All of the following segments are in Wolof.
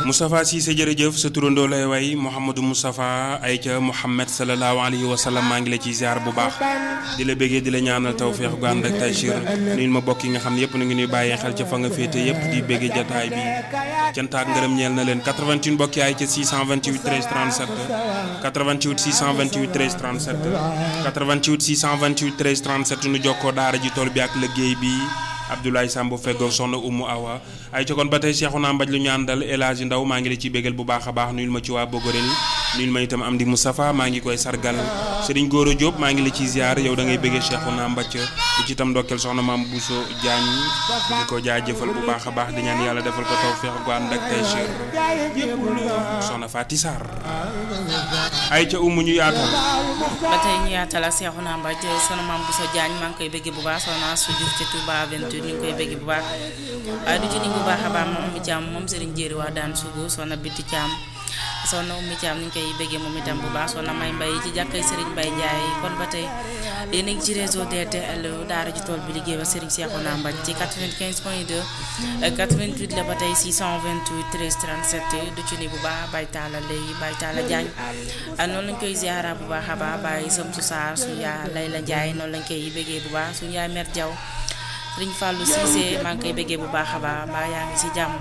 Moustapha Cissé jërëjëf sa turandoo lay way Mouhamadou Moustapha ay ca Mouhamed sallallahu alayhi wa sallam maa ngi la ciy ziar bu baax di la béggee di la ñaanal tawfeex gu ànd ak taysiir nuyu ma bokk yi nga xam ne yëpp nu ngi nuy bàyyee xel ca fa nga féete yëpp di béggee jataay bi cant ak ngërëm ñeel na leen 88 mbokk yaay ca 628 13 37 88 628 13 37 88 628 13 37 nu jokkoo daara ji tool bi ak liggéey bi Abdoulaye Samb feggoog soxna Umu Awa ay ca kon ba tey Cheikhouna Mbaj lu ñu àndal El Hadji Ndaw maa ngi la ciy bégal bu baax a baax nuyul ma ci waa Bogorel nuyul ma itam Amdi Moustapha maa ngi koy sargal Serigne Goro Diop maa ngi la ciy ziar yow da ngay béggee Cheikhouna Mbaj di ci itam ndokkeel soxna Maam Bousso Diagne di ko jaajëfal bu baax a baax di ñaan yàlla defal ko tawfeex gu ànd ak taysiir soxna Fati Sarr ay ca umu ñu yaatal ba tey ñu yaatal ak Cheikhouna Mbaj soxna Maam Bousso Diagne maa ngi koy béggee bu baax soxna su Diouf ci Touba 28 ñu ngi koy bëgg bu baax waaye du ci ni bu baax a baax moom mi Thiam moom Serigne Jéeri waa daan sugu soxna Biti Thiam soxna Oumy Thiam ñu ngi koy bëggee moom itam bu baax soxna May Mbay ci jàkkay Serigne Mbay Ndiaye kon ba tey yéen a ngi ci réseau DTL daara ji tool bi liggéey ba Serigne Cheikhouna Mbaj ci 95.2 88 la ba tey 628 13 37 du ci ni bu baax Baye Talla Lay Baye Talla Diagne noonu lañ koy ziara bu baax a baax Baye Samsu Saar suñu yaay Layla Ndiaye noonu lañ koy bëggee bu baax suñu yaay Mer Diaw Sëriñ Fallou Cissé maa ngi koy bëggee bu baax a baax mbaa yaa ngi ci jàmm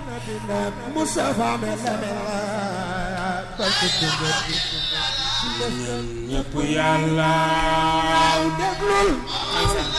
ñëpp yàlla